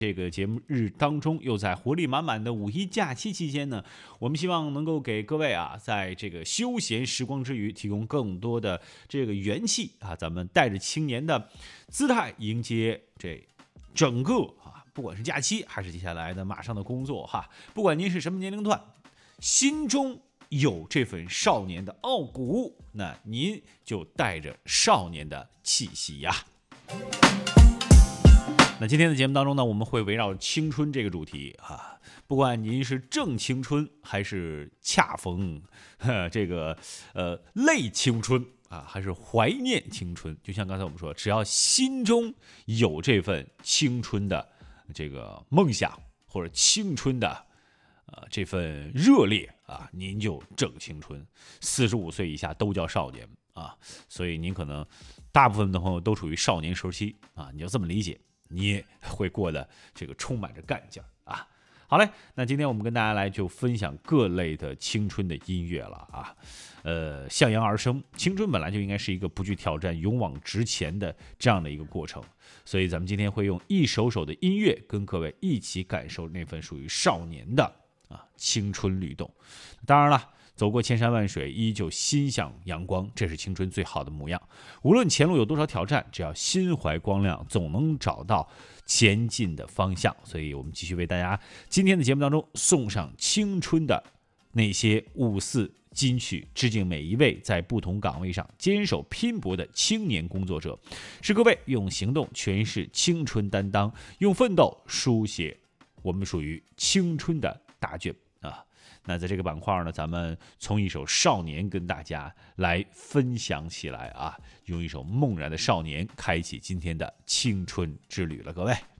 这个节目日当中，又在活力满满的五一假期期间呢，我们希望能够给各位在这个休闲时光之余，提供更多的这个元气咱们带着青年的姿态迎接这整个不管是假期还是接下来的马上的工作不管您是什么年龄段，心中有这份少年的傲骨，那您就带着少年的气息呀。那今天的节目当中呢，我们会围绕青春这个主题不管您是正青春还是恰逢这个类青春还是怀念青春，就像刚才我们说，只要心中有这份青春的这个梦想或者青春的这份热烈您就正青春。45岁以下都叫少年所以您可能大部分的朋友都处于少年时期你就这么理解，你也会过得这个充满着干劲好嘞，那今天我们跟大家来就分享各类的青春的音乐了向阳而生，青春本来就应该是一个不惧挑战、勇往直前的这样的一个过程，所以咱们今天会用一首首的音乐跟各位一起感受那份属于少年的青春律动。当然了，走过千山万水，依旧心向阳光，这是青春最好的模样。无论前路有多少挑战，只要心怀光亮，总能找到前进的方向。所以我们继续为大家今天的节目当中送上青春的那些54金曲，致敬每一位在不同岗位上坚守拼搏的青年工作者，是各位用行动诠释青春担当，用奋斗书写我们属于青春的答卷那在这个板块呢，咱们从一首《少年》跟大家来分享起来用一首《梦然的少年》开启今天的青春之旅了，各位。